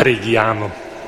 Preghiamo.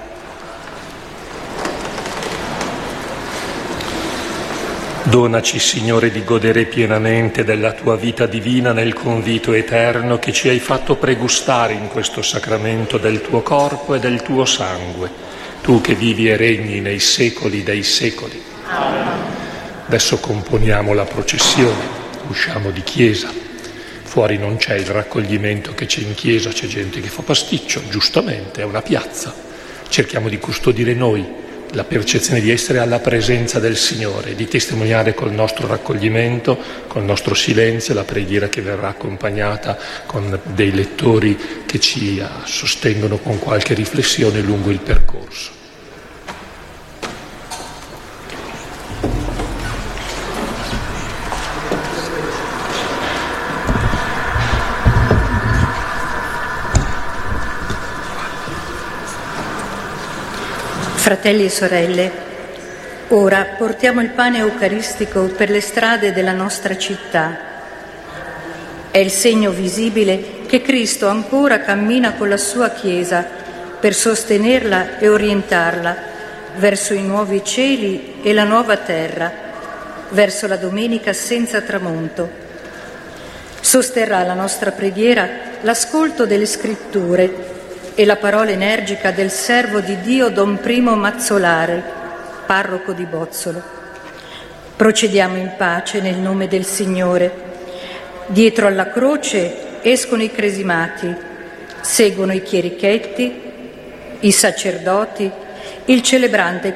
Donaci, Signore, di godere pienamente della tua vita divina nel convito eterno che ci hai fatto pregustare in questo sacramento del tuo corpo e del tuo sangue, tu che vivi e regni nei secoli dei secoli. Adesso componiamo la processione, usciamo di chiesa. Fuori non c'è il raccoglimento che c'è in chiesa, c'è gente che fa pasticcio, giustamente, è una piazza. Cerchiamo di custodire noi la percezione di essere alla presenza del Signore, di testimoniare col nostro raccoglimento, col nostro silenzio, la preghiera che verrà accompagnata con dei lettori che ci sostengono con qualche riflessione lungo il percorso. Fratelli e sorelle, ora portiamo il pane eucaristico per le strade della nostra città. È il segno visibile che Cristo ancora cammina con la sua Chiesa per sostenerla e orientarla verso i nuovi cieli e la nuova terra, verso la domenica senza tramonto. Sosterrà la nostra preghiera l'ascolto delle Scritture e la parola energica del servo di Dio Don Primo Mazzolare, parroco di Bozzolo. Procediamo in pace nel nome del Signore. Dietro alla croce escono i cresimati, seguono i chierichetti, i sacerdoti, il celebrante